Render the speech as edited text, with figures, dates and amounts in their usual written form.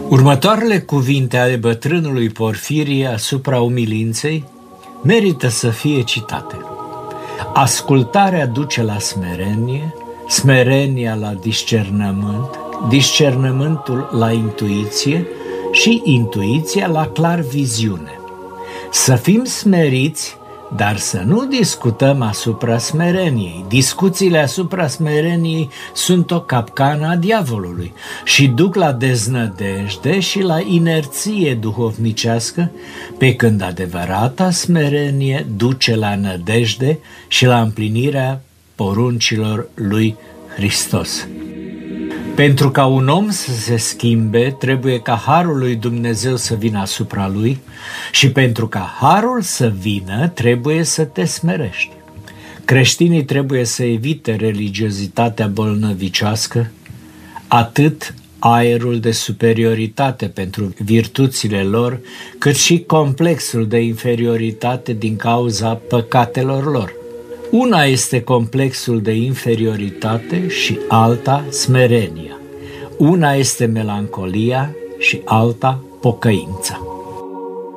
Următoarele cuvinte ale bătrânului Porfirie asupra umilinței merită să fie citate. Ascultarea duce la smerenie, smerenia la discernământ, discernământul la intuiție și intuiția la clar viziune. Să fim smeriți, dar să nu discutăm asupra smereniei. Discuțiile asupra smereniei sunt o capcană a diavolului și duc la deznădejde și la inerție duhovnicească, pe când adevărata smerenie duce la nădejde și la împlinirea poruncilor lui Hristos. Pentru ca un om să se schimbe, trebuie ca harul lui Dumnezeu să vină asupra lui și pentru ca harul să vină, trebuie să te smerești. Creștinii trebuie să evite religiozitatea bolnăvicească, atât aerul de superioritate pentru virtuțile lor, cât și complexul de inferioritate din cauza păcatelor lor. Una este complexul de inferioritate și alta smerenia. Una este melancolia și alta pocăința.